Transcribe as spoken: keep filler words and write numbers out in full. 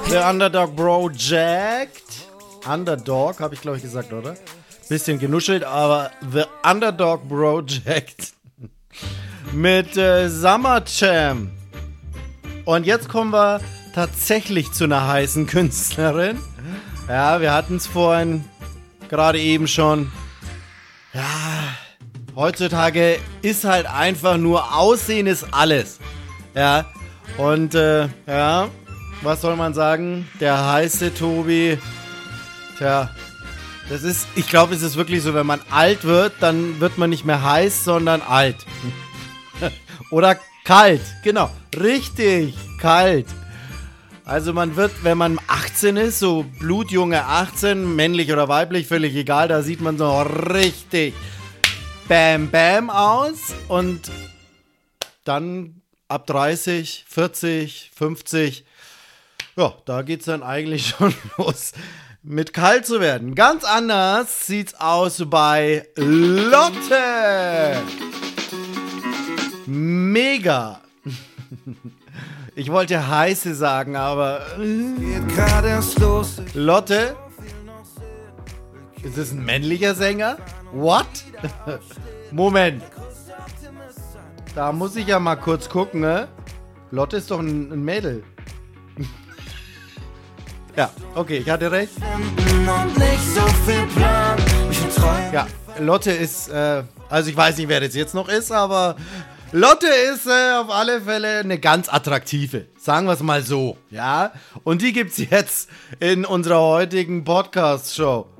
The Underdog Project. Underdog, habe ich glaube ich gesagt, oder? Bisschen genuschelt, aber The Underdog Project. Mit äh, Summer Jam. Und jetzt kommen wir tatsächlich zu einer heißen Künstlerin. Ja, wir hatten es vorhin gerade eben schon. Ja, heutzutage ist halt einfach nur Aussehen ist alles. Ja, und äh, ja, was soll man sagen? Der heiße Tobi, tja, das ist, ich glaube, es ist wirklich so, wenn man alt wird, dann wird man nicht mehr heiß, sondern alt. Oder kalt, genau, richtig, kalt. Also man wird, wenn man achtzehn ist, so blutjunge achtzehn, männlich oder weiblich, völlig egal, da sieht man so richtig bam bam aus und dann ab dreißig, vierzig, fünfzig, ja, da geht's dann eigentlich schon los mit kalt zu werden. Ganz anders sieht's aus bei Lotte. Mega. Ich wollte heiße sagen, aber Lotte? Ist das ein männlicher Sänger? What? Moment. Da muss ich ja mal kurz gucken, ne? Lotte ist doch ein, ein Mädel. Ja, okay, ich hatte recht. Ja, Lotte ist, äh, also ich weiß nicht, wer das jetzt noch ist, aber Lotte ist äh, auf alle Fälle eine ganz attraktive, sagen wir es mal so, ja. Und die gibt's jetzt in unserer heutigen Podcast-Show.